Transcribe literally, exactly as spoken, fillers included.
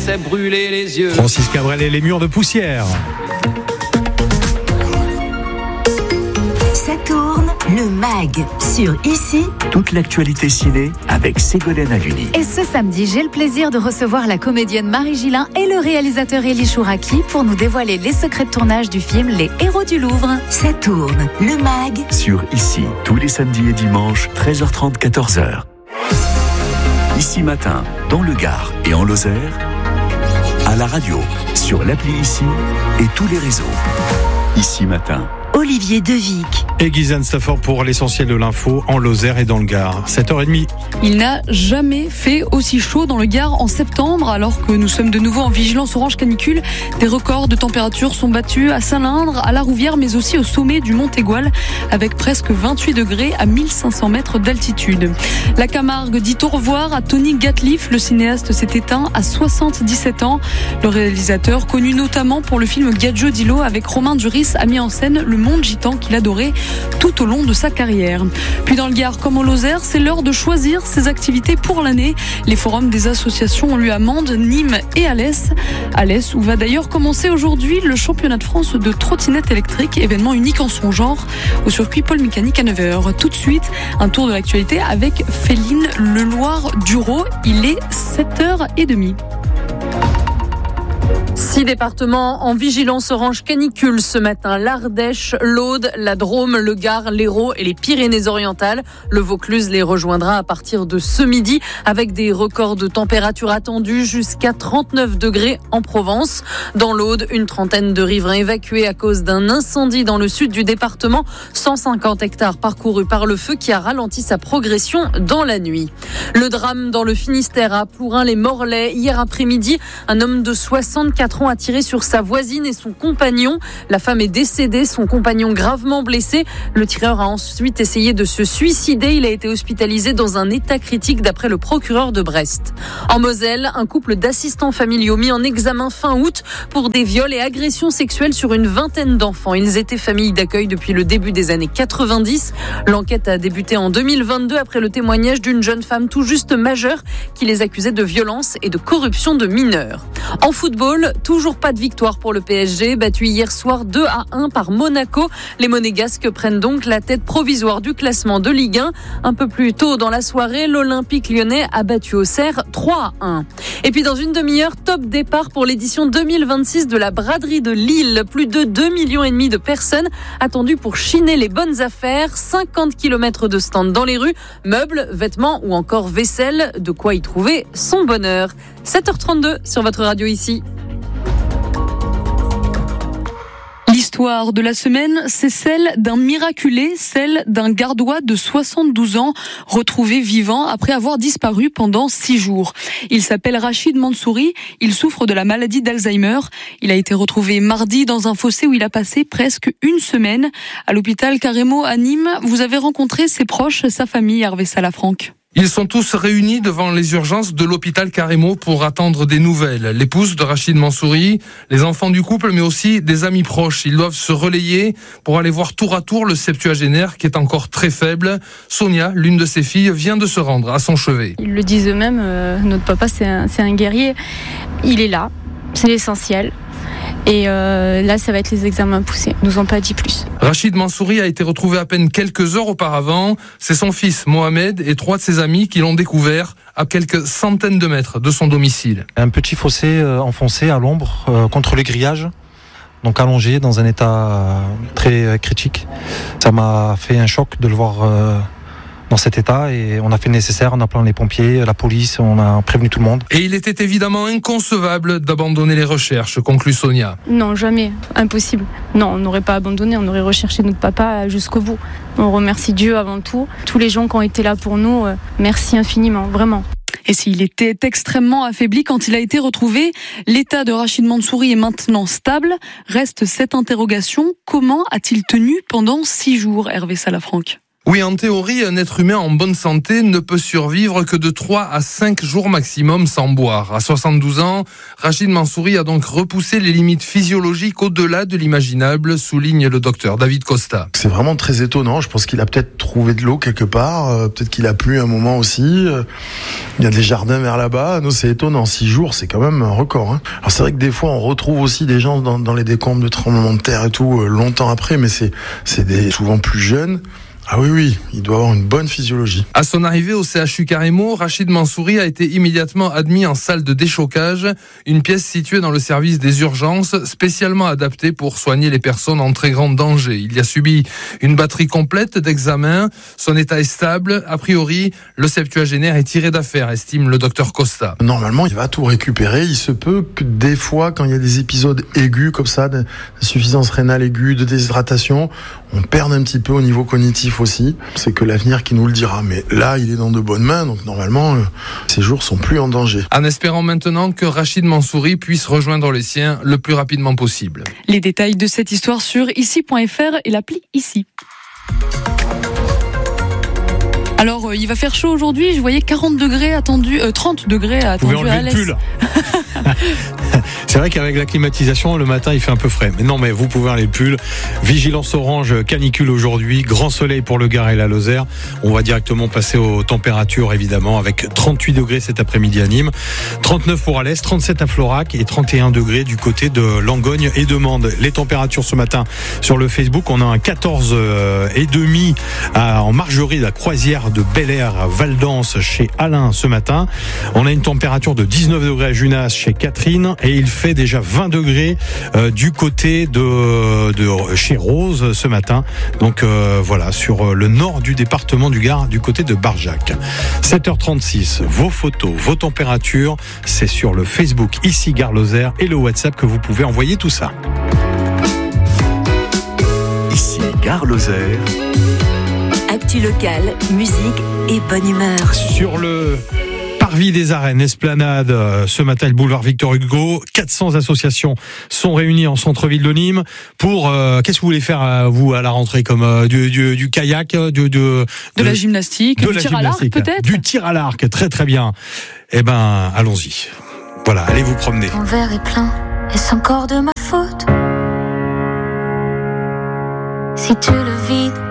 laissait brûler les yeux. Francis Cabrel et les murs de poussière. Ça tourne, le mag sur Ici. Toute l'actualité ciné avec Ségolène Haluni. Et ce samedi, j'ai le plaisir de recevoir la comédienne Marie Gillin et le réalisateur Elie Chouraki pour nous dévoiler les secrets de tournage du film Les Héros du Louvre. Ça tourne, le mag sur Ici, tous les samedis et dimanches, treize heures trente, quatorze heures. Ici Matin, dans le Gard et en Lozère, à la radio, sur l'appli Ici et tous les réseaux. Ici Matin. Olivier Devic. Et Guyzane Stafford pour l'essentiel de l'info en Lozère et dans le Gard. sept heures trente. Il n'a jamais fait aussi chaud dans le Gard en septembre, alors que nous sommes de nouveau en vigilance orange canicule. Des records de température sont battus à Saint-Lindre, à La Rouvière, mais aussi au sommet du Mont Égual, avec presque vingt-huit degrés à mille cinq cents mètres d'altitude. La Camargue dit au revoir à Tony Gatliff. Le cinéaste s'est éteint à soixante-dix-sept ans. Le réalisateur, connu notamment pour le film Gadjo Dilo avec Romain Duris, a mis en scène le monde gitan qu'il adorait tout au long de sa carrière. Puis dans le Gard comme en Lozère, c'est l'heure de choisir ses activités pour l'année. Les forums des associations ont lieu à Mende, Nîmes et Alès. Alès où va d'ailleurs commencer aujourd'hui le championnat de France de trottinette électrique, événement unique en son genre au circuit Paul Mécanique à neuf heures. Tout de suite, un tour de l'actualité avec Féline Leloir-Dureau. Il est sept heures trente. Six départements en vigilance orange canicule ce matin. L'Ardèche, l'Aude, la Drôme, le Gard, l'Hérault et les Pyrénées-Orientales. Le Vaucluse les rejoindra à partir de ce midi avec des records de température attendus jusqu'à trente-neuf degrés en Provence. Dans l'Aude, une trentaine de riverains évacués à cause d'un incendie dans le sud du département. cent cinquante hectares parcourus par le feu qui a ralenti sa progression dans la nuit. Le drame dans le Finistère à Plourin-les-Morlaix. Hier après-midi, un homme de soixante-quatre ans a tiré sur sa voisine et son compagnon. La femme est décédée, son compagnon gravement blessé. Le tireur a ensuite essayé de se suicider. Il a été hospitalisé dans un état critique d'après le procureur de Brest. En Moselle, un couple d'assistants familiaux mis en examen fin août pour des viols et agressions sexuelles sur une vingtaine d'enfants. Ils étaient famille d'accueil depuis le début des années quatre-vingt-dix. L'enquête a débuté en deux mille vingt-deux après le témoignage d'une jeune femme tout juste majeure qui les accusait de violence et de corruption de mineurs. En football, toujours pas de victoire pour le P S G, battu hier soir deux à un par Monaco. Les Monégasques prennent donc la tête provisoire du classement de Ligue un. Un peu plus tôt dans la soirée, l'Olympique lyonnais a battu Auxerre trois à un. Et puis dans une demi-heure, top départ pour l'édition deux mille vingt-six de la braderie de Lille. Plus de deux millions et demi de personnes attendues pour chiner les bonnes affaires. cinquante kilomètres de stands dans les rues, meubles, vêtements ou encore vaisselle. De quoi y trouver son bonheur. sept heures trente-deux sur votre radio Ici. L'histoire de la semaine, c'est celle d'un miraculé, celle d'un gardois de soixante-douze ans retrouvé vivant après avoir disparu pendant six jours. Il s'appelle Rachid Mansouri, il souffre de la maladie d'Alzheimer. Il a été retrouvé mardi dans un fossé où il a passé presque une semaine. À l'hôpital Carremo à Nîmes, vous avez rencontré ses proches, sa famille, Hervé Salafranc. Ils sont tous réunis devant les urgences de l'hôpital Carremo pour attendre des nouvelles. L'épouse de Rachid Mansouri, les enfants du couple, mais aussi des amis proches. Ils doivent se relayer pour aller voir tour à tour le septuagénaire qui est encore très faible. Sonia, l'une de ses filles, vient de se rendre à son chevet. Ils le disent eux-mêmes, euh, notre papa c'est un, c'est un guerrier. Il est là, c'est l'essentiel. Et euh, là, ça va être les examens poussés. Ils nous ont pas dit plus. Rachid Mansouri a été retrouvé à peine quelques heures auparavant. C'est son fils Mohamed et trois de ses amis qui l'ont découvert à quelques centaines de mètres de son domicile. Un petit fossé euh, enfoncé à l'ombre euh, contre le grillage, donc allongé dans un état euh, très euh, critique. Ça m'a fait un choc de le voir euh, dans cet état et on a fait le nécessaire en appelant les pompiers, la police, on a prévenu tout le monde. Et il était évidemment inconcevable d'abandonner les recherches, conclut Sonia. Non, jamais, impossible. Non, on n'aurait pas abandonné, on aurait recherché notre papa jusqu'au bout. On remercie Dieu avant tout, tous les gens qui ont été là pour nous, euh, merci infiniment, vraiment. Et s'il était extrêmement affaibli quand il a été retrouvé, l'état de Rachid Mansouri est maintenant stable. Reste cette interrogation, comment a-t-il tenu pendant six jours, Hervé Salafranc ? Oui, en théorie, un être humain en bonne santé ne peut survivre que de trois à cinq jours maximum sans boire. À soixante-douze ans, Rachid Mansouri a donc repoussé les limites physiologiques au-delà de l'imaginable, souligne le docteur David Costa. C'est vraiment très étonnant. Je pense qu'il a peut-être trouvé de l'eau quelque part. Euh, peut-être qu'il a plu un moment aussi. Euh, il y a des jardins vers là-bas. Non, c'est étonnant. Six jours, c'est quand même un record. Hein. Alors c'est vrai que des fois, on retrouve aussi des gens dans, dans les décombres de tremblements de terre et tout, euh, longtemps après, mais c'est, c'est des, souvent plus jeunes. Ah oui, oui, il doit avoir une bonne physiologie. À son arrivée au C H U Caremo, Rachid Mansouri a été immédiatement admis en salle de déchocage, une pièce située dans le service des urgences, spécialement adaptée pour soigner les personnes en très grand danger. Il y a subi une batterie complète d'examens, son état est stable, a priori, le septuagénaire est tiré d'affaire, estime le docteur Costa. Normalement, il va tout récupérer, il se peut que des fois, quand il y a des épisodes aigus comme ça, d'insuffisance rénale aiguë, de déshydratation, on perd un petit peu au niveau cognitif aussi. C'est que l'avenir qui nous le dira. Mais là, il est dans de bonnes mains, donc normalement, euh, ces jours sont plus en danger. En espérant maintenant que Rachid Mansouri puisse rejoindre les siens le plus rapidement possible. Les détails de cette histoire sur ici point f r et l'appli Ici. Alors, euh, il va faire chaud aujourd'hui. Je voyais quarante degrés attendus, euh, trente degrés attendus à Alès. Le pull. C'est vrai qu'avec la climatisation, le matin, il fait un peu frais. Mais non, mais vous pouvez enlever le pull. Vigilance orange, canicule aujourd'hui. Grand soleil pour le Gard et la Lozère. On va directement passer aux températures, évidemment, avec trente-huit degrés cet après-midi à Nîmes, trente-neuf pour Alès, trente-sept à Florac et trente et un degrés du côté de Langogne et de Mende. Les températures ce matin sur le Facebook, on a un quatorze et demi en Margerie, la croisière de Bel Air à Val-d'Anse chez Alain ce matin. On a une température de dix-neuf degrés à Junas chez Catherine et il fait déjà vingt degrés euh, du côté de, de chez Rose ce matin. Donc euh, voilà, sur le nord du département du Gard, du côté de Barjac. sept heures trente-six, vos photos, vos températures, c'est sur le Facebook Ici Gare Lozère et le WhatsApp que vous pouvez envoyer tout ça. Ici Gare Lozère. Actu locale, musique et bonne humeur. Sur le Parvis des Arènes, Esplanade, ce matin le boulevard Victor Hugo, quatre cents associations sont réunies en centre-ville de Nîmes pour euh, qu'est-ce que vous voulez faire euh, vous à la rentrée, comme euh, du, du, du kayak, du, de, de, de la gymnastique, de du la tir gymnastique, à l'arc peut-être, du tir à l'arc, très très bien. Eh ben, allons-y. Voilà, allez vous promener. Ton verre est plein, est-ce encore de ma faute? Si tu le vides,